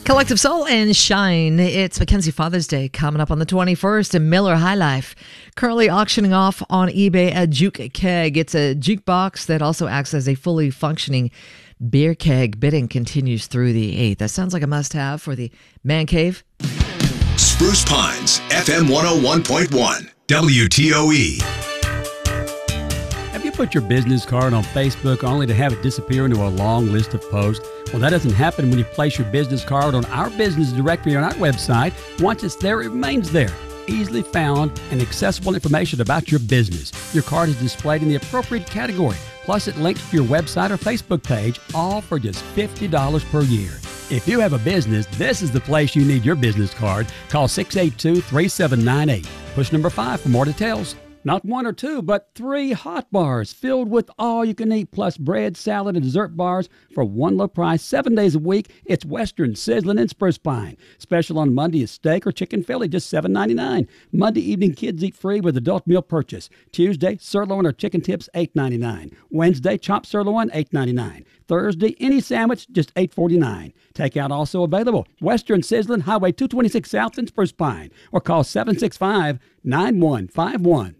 Collective Soul and Shine. It's Mackenzie Father's Day coming up on the 21st, and Miller High Life currently auctioning off on eBay a Juke Keg. It's a jukebox that also acts as a fully functioning beer keg. Bidding continues through the 8th. That sounds like a must-have for the Man Cave. Spruce Pines, FM 101.1, WTOE. Have you put your business card on Facebook only to have it disappear into a long list of posts? Well, that doesn't happen when you place your business card on our business directory on our website. Once it's there, it remains there. Easily found and accessible information about your business. Your card is displayed in the appropriate category. Plus, it links to your website or Facebook page, all for just $50 per year. If you have a business, this is the place you need your business card. Call 682-3798. Push number 5 for more details. Not 1 or 2, but 3 hot bars filled with all you can eat, plus bread, salad, and dessert bars for one low price, 7 days a week. It's Western Sizzling in Spruce Pine. Special on Monday is steak or chicken Philly, just $7.99. Monday evening, kids eat free with adult meal purchase. Tuesday, sirloin or chicken tips, $8.99. Wednesday, chopped sirloin, $8.99. Thursday, any sandwich, just $8.49. Takeout also available. Western Sizzling, Highway 226 South in Spruce Pine. Or call 765-9151.